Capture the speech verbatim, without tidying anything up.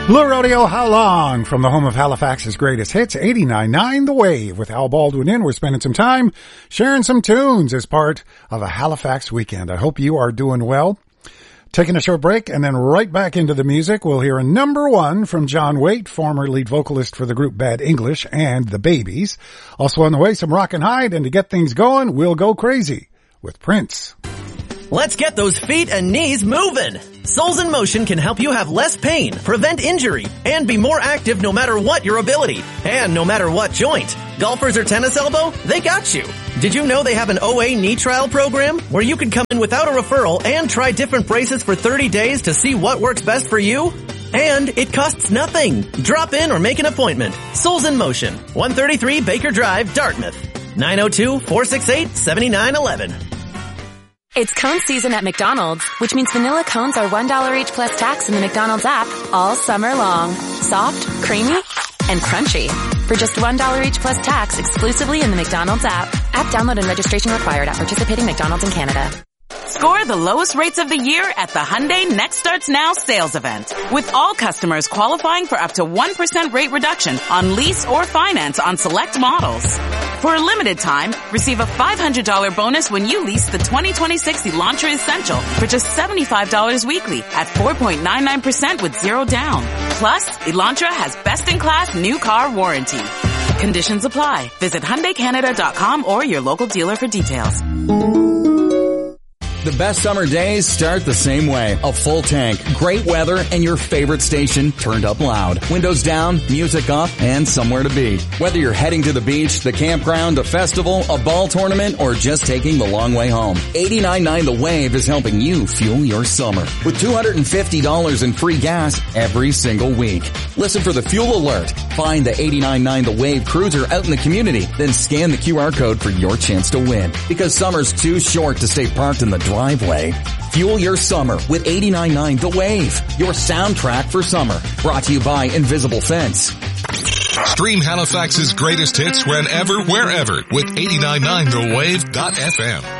Blue Rodeo, how long? From the home of Halifax's greatest hits, eighty-nine point nine The Wave. With Al Baldwin in, we're spending some time sharing some tunes as part of a Halifax weekend. I hope you are doing well. Taking a short break and then right back into the music. We'll hear a number one from John Waite, former lead vocalist for the group Bad English and The Babies. Also on the way, some Rock and Hide, and to get things going, we'll go crazy with Prince. Let's get those feet and knees moving. Souls in Motion can help you have less pain, prevent injury, and be more active no matter what your ability, and no matter what joint. Golfers or tennis elbow, they got you. Did you know they have an O A knee trial program where you can come in without a referral and try different braces for thirty days to see what works best for you? And it costs nothing. Drop in or make an appointment. Souls in Motion, one thirty-three Baker Drive, Dartmouth, nine oh two, four six eight, seven nine one one. It's cone season at McDonald's, which means vanilla cones are one dollar each plus tax in the McDonald's app all summer long. Soft, creamy, and crunchy. For just one dollar each plus tax exclusively in the McDonald's app. App download and registration required at participating McDonald's in Canada. Score the lowest rates of the year at the Hyundai Next Starts Now sales event. With all customers qualifying for up to one percent rate reduction on lease or finance on select models. For a limited time, receive a five hundred dollars bonus when you lease the twenty twenty-six Elantra Essential for just seventy-five dollars weekly at four point nine nine percent with zero down. Plus, Elantra has best-in-class new car warranty. Conditions apply. Visit Hyundai Canada dot com or your local dealer for details. The best summer days start the same way. A full tank, great weather, and your favorite station turned up loud. Windows down, music up, and somewhere to be. Whether you're heading to the beach, the campground, a festival, a ball tournament, or just taking the long way home, eighty-nine point nine The Wave is helping you fuel your summer with two hundred fifty dollars in free gas every single week. Listen for the fuel alert. Find the eighty-nine point nine The Wave cruiser out in the community, then scan the Q R code for your chance to win. Because summer's too short to stay parked in the driveway. Fuel your summer with eighty-nine point nine The Wave, your soundtrack for summer. Brought to you by Invisible Fence. Stream Halifax's greatest hits whenever, wherever with eighty-nine point nine the wave dot f m.